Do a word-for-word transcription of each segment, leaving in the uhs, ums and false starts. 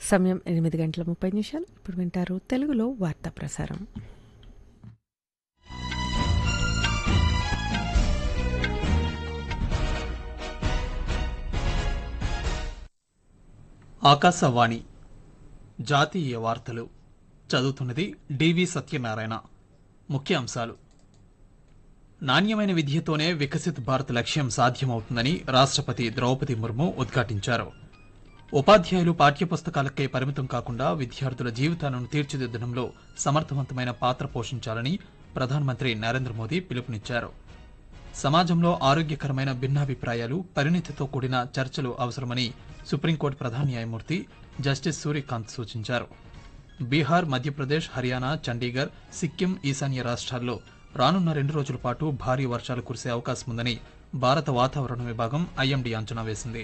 సమయం ఎనిమిది గంటల ముప్పై నిమిషాలు. ఇప్పుడు వింటారు తెలుగులో వార్తా ప్రసారం. ఆకాశవాణి జాతీయ వార్తలు చదువుతున్నది డివి సత్యనారాయణ. ముఖ్యాంశాలు: నాణ్యమైన విద్యతోనే వికసిత్ భారత్ లక్ష్యం సాధ్యమవుతుందని రాష్ట్రపతి ద్రౌపది ముర్ము ఉద్ఘాటించారు. ఉపాధ్యాయులు పాఠ్యపుస్తకాలకే పరిమితం కాకుండా విద్యార్థుల జీవితాలను తీర్చిదిద్దడంలో సమర్థవంతమైన పాత్ర పోషించాలని ప్రధానమంత్రి నరేంద్ర మోదీ పిలుపునిచ్చారు. సమాజంలో ఆరోగ్యకరమైన భిన్నాభిప్రాయాలు, పరిణితితో కూడిన చర్చలు అవసరమని సుప్రీంకోర్టు ప్రధాన న్యాయమూర్తి జస్టిస్ సూర్యకాంత్ సూచించారు. బీహార్, మధ్యప్రదేశ్, హర్యానా, చండీగఢ్, సిక్కిం, ఈశాన్య రాష్ట్రాల్లో రానున్న రెండు రోజుల పాటు భారీ వర్షాలు కురిసే అవకాశం ఉందని భారత వాతావరణ విభాగం ఐఎండీ అంచనా వేసింది.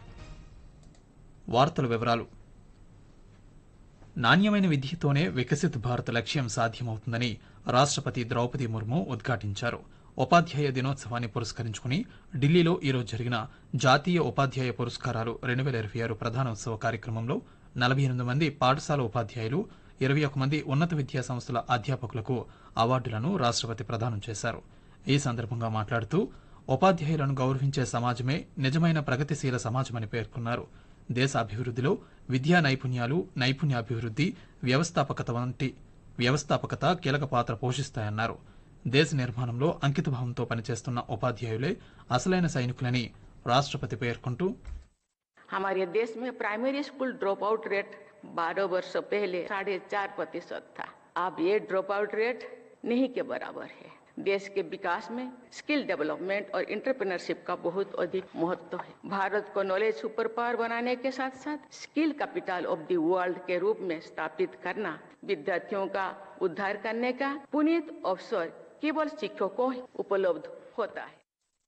వార్తల వివరాలు: నాణ్యమైన విద్యతోనే వికసిత్ భారత్ లక్ష్యం సాధ్యమవుతుందని రాష్ట్రపతి ద్రౌపది ముర్ము ఉద్ఘాటించారు. ఉపాధ్యాయ దినోత్సవాన్ని పురస్కరించుకుని ఢిల్లీలో ఈరోజు జరిగిన జాతీయ ఉపాధ్యాయ పురస్కారాలు రెండు వేల ఇరవై ఆరు ప్రధానోత్సవ కార్యక్రమంలో నలభై ఎనిమిది మంది పాఠశాల ఉపాధ్యాయులు, ఇరవై ఒక్క మంది ఉన్నత విద్యా సంస్థల అధ్యాపకులకు అవార్డులను రాష్ట్రపతి ప్రదానం చేశారు. ఈ సందర్భంగా మాట్లాడుతూ ఉపాధ్యాయులను గౌరవించే సమాజమే నిజమైన ప్రగతిశీల సమాజమని పేర్కొన్నారు. దేశ అభివృద్దిలో విద్యా నైపుణ్యాలు, నైపుణ్యాభివృద్ది, వ్యవస్థాపకత వంటి వ్యవస్థాపకత కీలక పాత్ర పోషిస్తాయన్నారు. దేశ నిర్మాణంలో అంకితభావంతో పనిచేస్తున్న ఉపాధ్యాయులే అసలైన సైనికులని రాష్ట్రపతి పేర్కొంటూ, हमारे देश में primary school drop out rate बारह वर्ष पहले साढ़े चार प्रतिशत था. अब ये ड्रॉप आउट रेट नहीं के बराबर है. देश के विकास में स्किल डेवलपमेंट और एंटरप्रेन्योरशिप का बहुत अधिक महत्व है. भारत को नॉलेज सुपर पावर बनाने के साथ साथ skill capital of the world के रूप में स्थापित करना, विद्यार्थियों का उद्धार करने का पुनीत अवसर केवल शिक्षकों ही उपलब्ध होता है.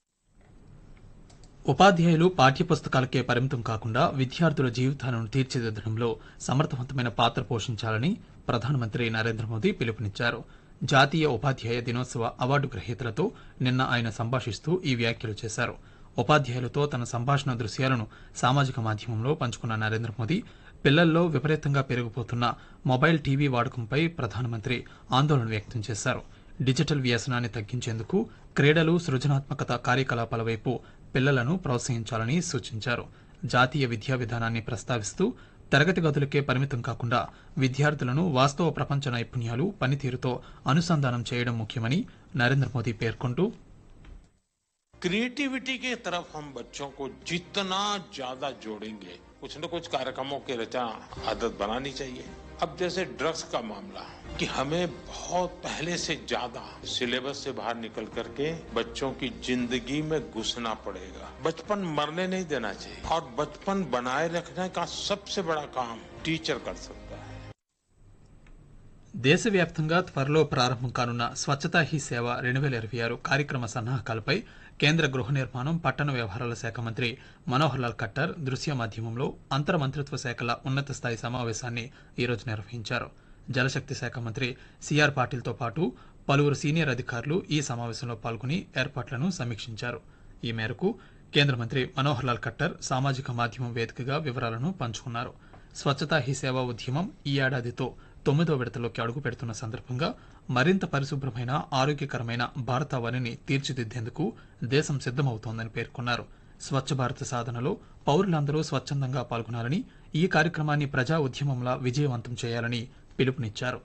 ఉపాధ్యాయులు పాఠ్యపుస్తకాలకే పరిమితం కాకుండా విద్యార్థుల జీవితాలను తీర్చిదిద్దడంలో సమర్థవంతమైన పాత్ర పోషించాలని ప్రధానమంత్రి నరేంద్ర మోదీ పిలుపునిచ్చారు. జాతీయ ఉపాధ్యాయ దినోత్సవ అవార్డు గ్రహీతలతో నిన్న ఆయన సంభాషిస్తూ ఈ వ్యాఖ్యలు చేశారు. ఉపాధ్యాయులతో తన సంభాషణ దృశ్యాలను సామాజిక మాధ్యమంలో పంచుకున్న నరేంద్ర మోదీ పిల్లల్లో విపరీతంగా పెరిగిపోతున్న మొబైల్, టీవీ వాడకంపై ప్రధానమంత్రి ఆందోళన వ్యక్తం చేశారు. డిజిటల్ వ్యసనాన్ని తగ్గించేందుకు క్రీడలు, సృజనాత్మకత కార్యకలాపాల వైపు పిల్లలను ప్రోత్సహించాలని సూచించారు. జాతీయ విద్యా విధానాన్ని ప్రస్తావిస్తూ తరగతి గదులకే పరిమితం కాకుండా విద్యార్థులను వాస్తవ ప్రపంచ నైపుణ్యాలు, పనితీరుతో అనుసంధానం చేయడం ముఖ్యమని నరేంద్ర మోదీ పేర్కొంటూ, क्रिएटिविटी की तरफ हम बच्चों को जितना ज्यादा जोड़ेंगे, कुछ न कुछ कार्यक्रमों की रचना आदत बनानी चाहिए. अब जैसे ड्रग्स का मामला, कि हमें बहुत पहले से ज्यादा सिलेबस से बाहर निकल करके बच्चों की जिंदगी में घुसना पड़ेगा. बचपन मरने नहीं देना चाहिए और बचपन बनाए रखने का सबसे बड़ा काम टीचर कर सकता है. దేశవ్యాప్తంగా త్వరలో ప్రారంభం కానున్న స్వచ్ఛతా హీ సేవ రెండు వేల ఇరవై ఆరు కార్యక్రమ సన్నాహకాలపై కేంద్ర గృహ నిర్మాణం, పట్టణ వ్యవహారాల శాఖ మంత్రి మనోహర్ లాల్ ఖట్టర్ దృశ్య మాధ్యమంలో అంతర్ మంత్రిత్వ శాఖల ఉన్నత స్థాయి సమావేశాన్ని ఈరోజు నిర్వహించారు. జలశక్తి శాఖ మంత్రి సిఆర్ పాటిల్తో పాటు పలువురు సీనియర్ అధికారులు ఈ సమావేశంలో పాల్గొని ఏర్పాట్లను సమీక్షించారు. ఈ మేరకు కేంద్ర మంత్రి మనోహర్ లాల్ ఖట్టర్ సామాజిక మాధ్యమం వేదికగా వివరాలను పంచుకున్నారు. స్వచ్ఛతా హీ సేవ ఉద్యమం ఈ ఏడాదితో తొమ్మిదో విడతలోకి అడుగు పెడుతున్న సందర్భంగా మరింత పరిశుభ్రమైన, ఆరోగ్యకరమైన భారతావనిని తీర్చిదిద్దేందుకు దేశం సిద్దమవుతోందని పేర్కొన్నారు. స్వచ్ఛ భారత్ సాధనలో పౌరులందరూ స్వచ్ఛందంగా పాల్గొనాలని, ఈ కార్యక్రమాన్ని ప్రజా ఉద్యమంలా విజయవంతం చేయాలని పిలుపునిచ్చారు.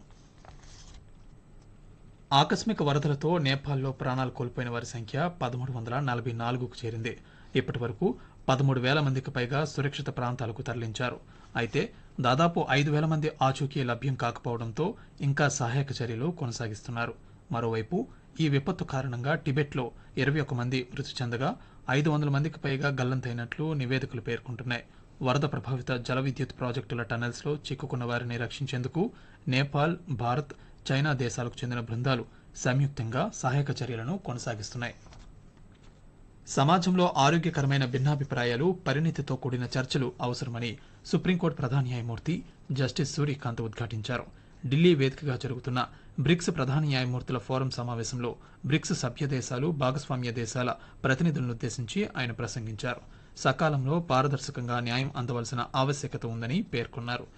ఆకస్మిక వరదలతో నేపాల్లో ప్రాణాలు కోల్పోయిన వారి సంఖ్య పదమూడు వందల నలభై నాలుగుకు చేరింది. ఇప్పటి వరకు పదమూడు వేల మందికి పైగా సురక్షిత ప్రాంతాలకు తరలించారు. అయితే దాదాపు ఐదు వేల మంది ఆచూకీ లభ్యం కాకపోవడంతో ఇంకా సహాయక చర్యలు కొనసాగిస్తున్నారు. మరోవైపు ఈ విపత్తు కారణంగా టిబెట్లో ఇరవై ఒక్క మంది మృతి చెందగా ఐదు వందల మందికి పైగా గల్లంతైనట్లు నివేదికలు పేర్కొంటున్నాయి. వరద ప్రభావిత జల విద్యుత్ ప్రాజెక్టుల టనెల్స్ లో చిక్కుకున్న వారిని రక్షించేందుకు నేపాల్, భారత్, చైనా దేశాలకు చెందిన బృందాలు సంయుక్తంగా సహాయక చర్యలను కొనసాగిస్తున్నాయి. సమాజంలో ఆరోగ్యకరమైన భిన్నాభిప్రాయాలు, పరిణితితో కూడిన చర్చలు అవసరమని సుప్రీంకోర్టు ప్రధాన న్యాయమూర్తి జస్టిస్ సూర్యకాంత్ ఉద్ఘాటించారు. ఢిల్లీ వేదికగా జరుగుతున్న బ్రిక్స్ ప్రధాన న్యాయమూర్తుల ఫోరం సమావేశంలో బ్రిక్స్ సభ్య దేశాలు, భాగస్వామ్య దేశాల ప్రతినిధులనుద్దేశించి ఆయన ప్రసంగించారు. సకాలంలో పారదర్శకంగా న్యాయం అందవలసిన ఆవశ్యకత ఉందని పేర్కొన్నారు.